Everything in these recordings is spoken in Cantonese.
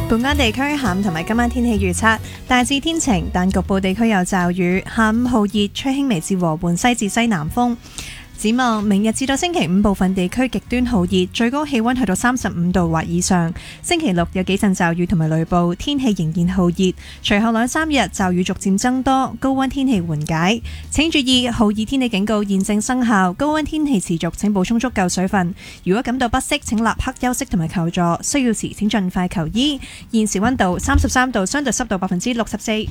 本港地區下午同埋今晚天氣預測，大致天晴，但局部地區有驟雨。下午酷熱，吹輕微至和緩西至西南風。展望明日至到星期五，部分地區極端酷熱，最高氣溫去到35度或以上。星期六有幾陣驟雨同埋雷暴，天氣仍然酷熱。隨後2-3日驟雨逐漸增多，高溫天氣緩解。請注意酷熱天氣警告現正生效，高溫天氣持續，請補充足夠水分。如果感到不適，請立刻休息同埋求助，需要時請盡快求醫。現時溫度33度，相對濕度64%。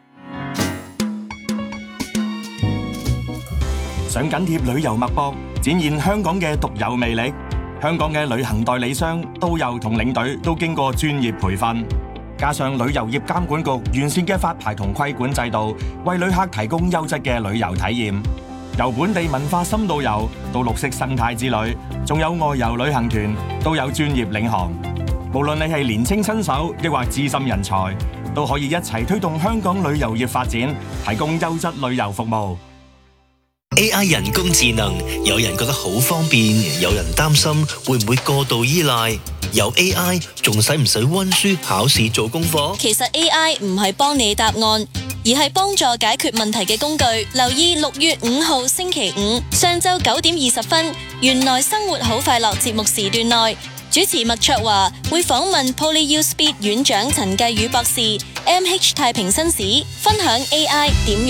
想緊貼旅遊脈搏，展現香港嘅獨有魅力。香港嘅旅行代理商、導遊同領隊都經過專業培訓，加上旅遊業監管局完善嘅發牌同規管制度，為旅客提供優質嘅旅遊體驗。由本地文化深度遊到綠色生態之旅，仲有外遊旅行團，都有專業領航。無論你係年青新手，抑或資深人才，都可以一齊推動香港旅遊業發展，提供優質旅遊服務。 AI 人工智能，有人覺得好方便，有人擔心會唔會過度依賴。有 AI 仲使唔使溫書考試做功課？ 其實 AI 唔係幫你答案，而係幫助解決問題嘅工具。留意6月5號星期五上晝9點20分，原來生活好快樂節目時段內，主持麥卓華會訪問 PolyU Speed 院長陳繼宇博士、MH 太平紳士，分享 AI 點